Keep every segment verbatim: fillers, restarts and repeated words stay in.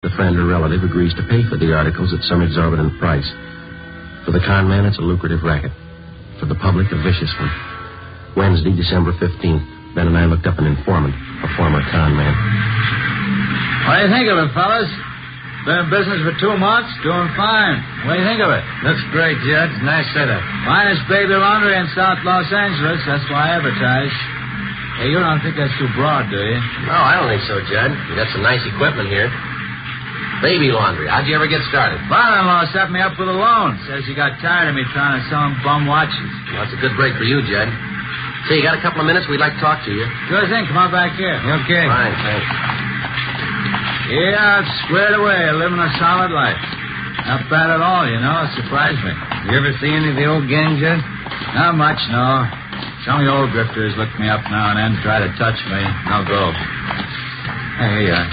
The friend or relative agrees to pay for the articles at some exorbitant price. For the con man, it's a lucrative racket. For the public, a vicious one. Wednesday, December fifteenth, Ben and I looked up an informant, a former con man. What do you think of it, fellas? Been in business for two months, doing fine. What do you think of it? Looks great, Judge. Nice setup. Finest baby laundry in South Los Angeles. That's why I advertise. Hey, you don't think that's too broad, do you? No, I don't think so, Judd. You got some nice equipment here. Baby laundry. How'd you ever get started? Father-in-law set me up with a loan. Says he got tired of me trying to sell him bum watches. Well, that's a good break for you, Judd. Say, you got a couple of minutes? We'd like to talk to you. Sure thing. Come on back here. Okay. Fine, thanks. Yeah, it's squared away, living a solid life. Not bad at all, you know. It surprised me. You ever see any of the old gang, Judge? Not much, no. Some of the old grifters look me up now and then, try to touch me, and I'll go. Hey, here you are.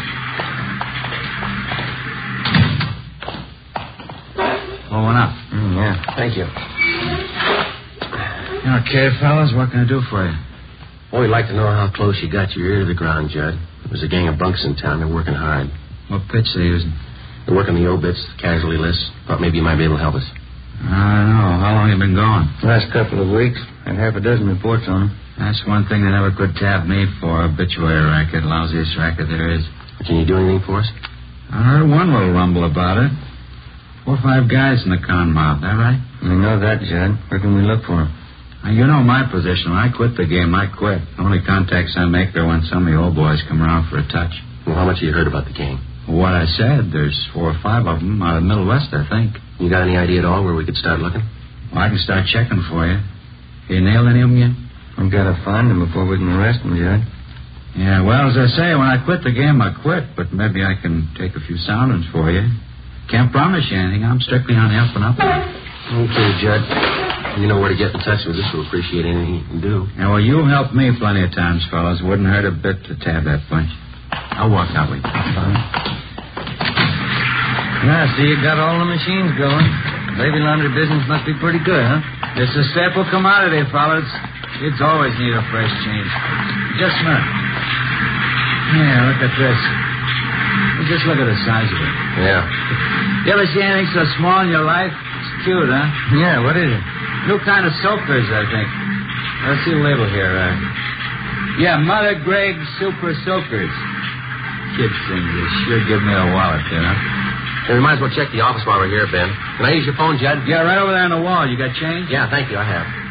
Pull one up. Mm, yeah. Thank you. Okay, fellas, what can I do for you? Well, we'd like to know how close you got your ear to the ground, Judd. There's a gang of bunks in town. They're working hard. What pitch they using? They're working the obits, the casualty lists. Thought maybe you might be able to help us. I don't know. How long you been going? Last couple of weeks. Had half a dozen reports on them. That's one thing they never could tap me for. Obituary racket. Lousiest racket there is. Can you do anything for us? I heard one little rumble about it. Four or five guys in the con mob. That right? We know that, Judd. Where can we look for them? Now, you know my position. When I quit the game, I quit. The only contacts I make are when some of the old boys come around for a touch. Well, how much have you heard about the gang? What I said, there's four or five of them out of the Middle West, I think. You got any idea at all where we could start looking? Well, I can start checking for you. You nailed any of them yet? We've got to find them before we can arrest them, Judd. Yeah, well, as I say, when I quit the game, I quit. But maybe I can take a few soundings for you. Can't promise you anything. I'm strictly on the up and up. Okay, Judd. You know where to get in touch with us. We'll appreciate anything you can do. Yeah, well, you've helped me plenty of times, fellas. Wouldn't hurt a bit to tab that bunch. I'll walk out with you. Now, see, you got all the machines going. Baby laundry business must be pretty good, huh? It's a staple commodity, fellas. Kids always need a fresh change. Just a minute. Yeah, look at this. Just look at the size of it. Yeah. You ever see anything so small in your life? It's cute, huh? Yeah, what is it? New kind of soakers, I think. Let's see the label here. Uh, yeah, Mother Greg Super Soakers. Kids things, they sure give me a wallet, you know. Hey, we might as well check the office while we're here, Ben. Can I use your phone, Judd? Yeah, right over there on the wall. You got change? Yeah, thank you. I have.